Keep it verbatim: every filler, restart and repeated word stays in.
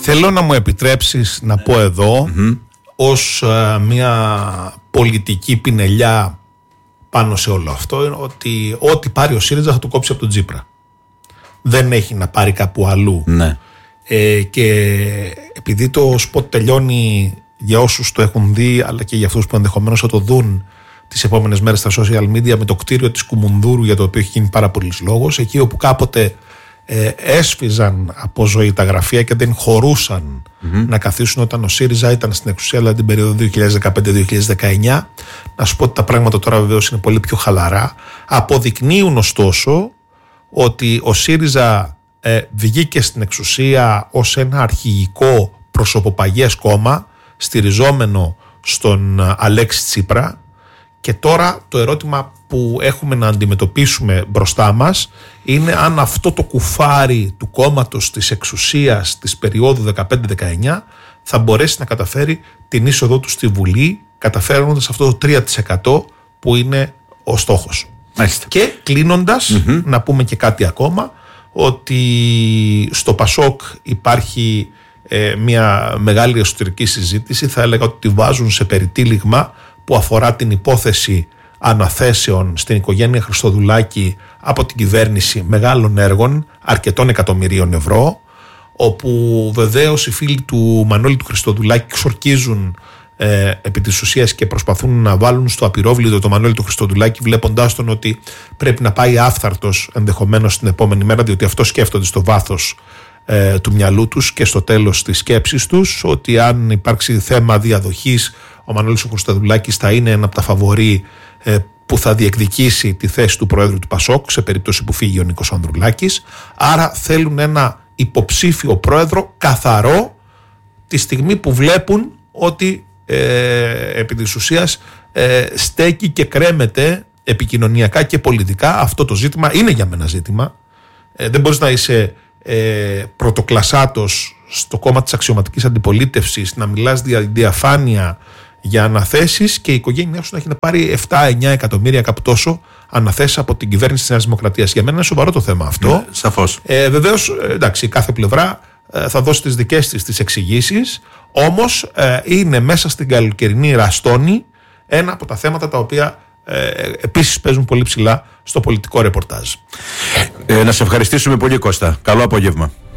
Θέλω να μου επιτρέψεις να πω εδώ mm-hmm. ως uh, μια πολιτική πινελιά πάνω σε όλο αυτό, ότι ό,τι πάρει ο ΣΥΡΙΖΑ θα το κόψει από τον Τσίπρα. Δεν έχει να πάρει κάπου αλλού. Ναι. Ε, και επειδή το σποτ τελειώνει για όσους το έχουν δει, αλλά και για αυτούς που ενδεχομένως θα το δουν τις επόμενες μέρες στα social media, με το κτίριο της Κουμουνδούρου, για το οποίο έχει γίνει πάρα πολλής λόγος, εκεί όπου κάποτε ε, έσφιζαν από ζωή τα γραφεία και δεν χωρούσαν mm-hmm. να καθίσουν όταν ο ΣΥΡΙΖΑ ήταν στην εξουσία, δηλαδή την περίοδο δύο χιλιάδες δεκαπέντε με δύο χιλιάδες δεκαεννιά. Να σου πω ότι τα πράγματα τώρα βεβαίως είναι πολύ πιο χαλαρά. Αποδεικνύουν ωστόσο ότι ο ΣΥΡΙΖΑ ε, βγήκε στην εξουσία ως ένα αρχηγικό προσωποπαγές κόμμα, στηριζόμενο στον Αλέξη Τσίπρα, και τώρα το ερώτημα που έχουμε να αντιμετωπίσουμε μπροστά μας είναι αν αυτό το κουφάρι του κόμματος της εξουσίας της περίοδου δεκαπέντε δεκαεννιά θα μπορέσει να καταφέρει την είσοδό του στη Βουλή, καταφέρνοντας αυτό το τρία τοις εκατό που είναι ο στόχος. Μάλιστα. Και κλείνοντας, mm-hmm. να πούμε και κάτι ακόμα, ότι στο ΠΑΣΟΚ υπάρχει ε, μια μεγάλη εσωτερική συζήτηση, θα έλεγα ότι τη βάζουν σε περιτύλιγμα, που αφορά την υπόθεση αναθέσεων στην οικογένεια Χριστοδουλάκη από την κυβέρνηση μεγάλων έργων, αρκετών εκατομμυρίων ευρώ, όπου βεβαίως οι φίλοι του Μανώλη του Χριστοδουλάκη ξορκίζουν ε, επί της ουσίας και προσπαθούν να βάλουν στο απειρόβλητο το Μανώλη του Χριστοδουλάκη, βλέποντάς τον ότι πρέπει να πάει άφθαρτος ενδεχομένως την επόμενη μέρα, διότι αυτό σκέφτονται στο βάθος ε, του μυαλού τους και στο τέλος της σκέψης τους, ότι αν υπάρξει θέμα διαδοχής, ο Μανώλης ο Χριστοδουλάκης θα είναι ένα από τα φαβορί ε, που θα διεκδικήσει τη θέση του Προέδρου του ΠΑΣΟΚ σε περίπτωση που φύγει ο Νίκος Ανδρουλάκης. Άρα θέλουν ένα υποψήφιο πρόεδρο καθαρό τη στιγμή που βλέπουν ότι ε, επί της ουσίας ε, στέκει και κρέμεται επικοινωνιακά και πολιτικά αυτό το ζήτημα. Είναι για μένα ζήτημα. Ε, δεν μπορείς να είσαι ε, πρωτοκλασσάτος στο κόμμα της αξιωματικής αντιπολίτευσης, να μιλάς δια διαφάνεια για αναθέσεις και η οικογένειά σου να έχει να πάρει επτά εννιά εκατομμύρια κάπου τόσο αναθέσεις από την κυβέρνηση της Νέας Δημοκρατίας. Για μένα είναι σοβαρό το θέμα αυτό. Ναι, σαφώς. Ε, βεβαίως, εντάξει, κάθε πλευρά ε, θα δώσει τις δικές της τις εξηγήσεις, όμως ε, είναι μέσα στην καλοκαιρινή ραστόνη ένα από τα θέματα τα οποία ε, επίσης παίζουν πολύ ψηλά στο πολιτικό ρεπορτάζ. Ε, να σε ευχαριστήσουμε πολύ, Κώστα. Καλό απόγευμα.